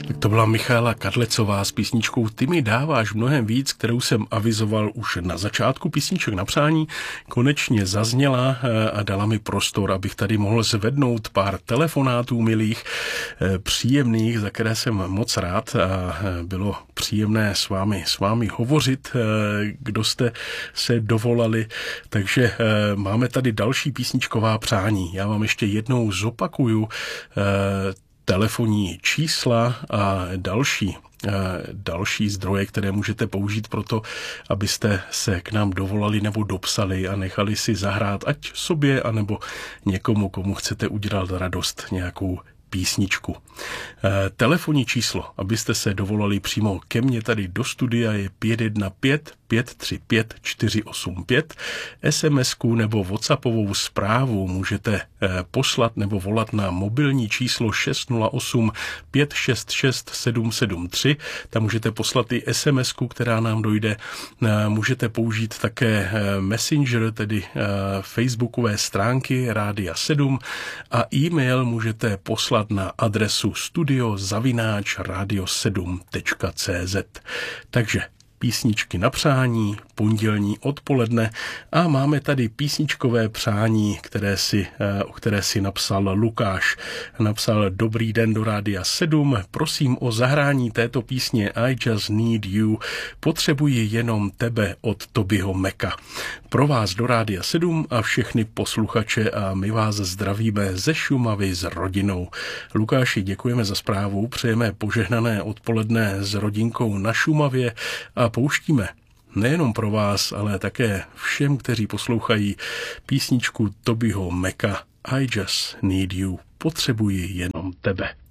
Tak to byla Michaela Kadlecová s písničkou Ty mi dáváš mnohem víc, kterou jsem avizoval už na začátku písniček na přání. Konečně zazněla a dala mi prostor, abych tady mohl zvednout pár telefonátů milých, příjemných, za které jsem moc rád a bylo příjemné s vámi hovořit, kdo jste se dovolali. Takže máme tady další písničková přání. Já vám ještě jednou zopakuju telefonní čísla a další zdroje, které můžete použít pro to, abyste se k nám dovolali nebo dopsali a nechali si zahrát ať sobě, anebo někomu, komu chcete udělat radost, nějakou písničku. Telefonní číslo, abyste se dovolali přímo ke mně tady do studia, je 515 535 485. SMS-ku nebo WhatsAppovou zprávu můžete poslat nebo volat na mobilní číslo 608 566 773. Tam můžete poslat i SMS-ku, která nám dojde. Můžete použít také Messenger, tedy facebookové stránky Rádia 7 a e-mail můžete poslat na adresu studio@radio7.cz. Takže písničky na přání, pondělní odpoledne a máme tady písničkové přání, o které si napsal Lukáš. Napsal: Dobrý den do Rádia 7, prosím o zahrání této písně I Just Need You, potřebuji jenom tebe od Tobyho Meka. Pro vás do Rádia 7 a všechny posluchače a my vás zdravíme ze Šumavy s rodinou. Lukáši, děkujeme za zprávu, přejeme požehnané odpoledne s rodinkou na Šumavě a pouštíme nejenom pro vás, ale také všem, kteří poslouchají písničku Tobyho Meka I Just Need You, potřebuji jenom tebe.